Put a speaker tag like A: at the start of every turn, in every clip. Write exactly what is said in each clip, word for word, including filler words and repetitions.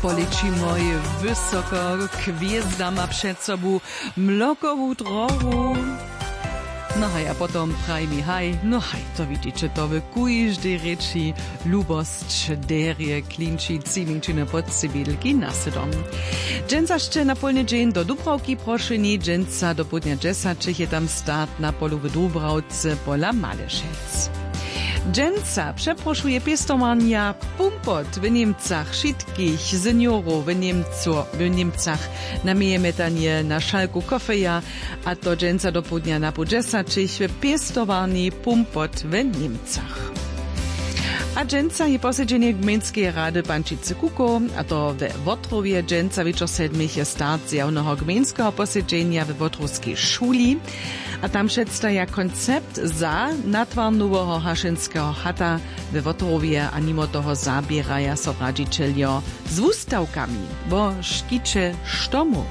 A: Policzymy wysoko gwiezdama przed sobą mlokową drogą. No hej, a potom praj mi haj, no hej, to widzicie, to w kujżdej reči lubost, derje, klinči, ciminčine podsibilki nasedom. Dżęca jeszcze na polny dzień do Dubravki proszeni, dżęca do południa dziesięciu je tam start na polu w Dubravce pola Malešec. Dżęca przeproszuje piestomania pumpot w Niemcach, wszystkich seniorów w Niemcu, w Niemcach na metanie na szalku kofeja, a to dżęca do południa na pół dziesięciu w piestowani pumpot w Niemcach. A dżęca je posiedzenie Gmejskiej Rady Pančice Kuko, a to we Wotrowie dżęca wieczor siedmich je start zjawnego gmejskiego posiedzenia w Wotrowskiej szuli, a tam przedstawia koncept za natwar nowego haszynskiego chata we Wotrowie, a mimo toho zabieraja so radzicielio z wustawkami, bo szkicze sztomu.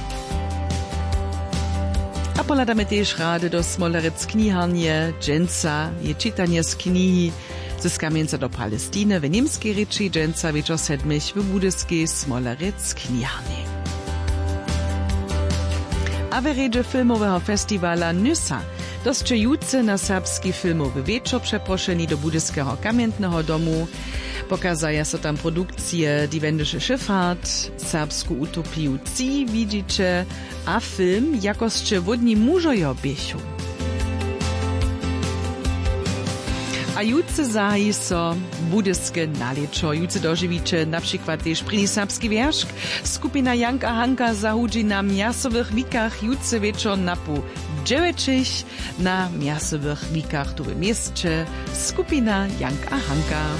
A: A poladamy też rady do Smolerec kniharnie, dżęca je czytanie z knihi z Kamieńca do Palestiny w niemskiej reči dżęca wieczor siedmich w budyskiej Smolerec kniharni. A w redzie filmowego festiwala Nysa dostrzejúce na serbski filmowy wieczór przeproszeni do budyskiego kamiennego domu. Pokazaja so tam produkcje Diwendische Schifffahrt, serbsku utopiu Ci widzicie, a film jakosće wodni mužojo běchu. A jutce zahi so budyske nalečo. Jutce doživíte například tež první serbski wierszk. Skupina Jank a Hanka zahudzi na miasowych wikach jutce wieczor na pół dziewięćich na miasowych wikach tu w mieście. Skupina Jank a Hanka.